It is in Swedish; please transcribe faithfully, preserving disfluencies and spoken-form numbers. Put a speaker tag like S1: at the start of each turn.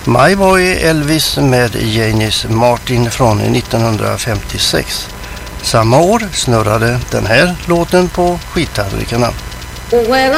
S1: My Boy Elvis med Janis Martin från nittonhundrafemtiosex. Samma år snurrade den här låten på skittallrikarna.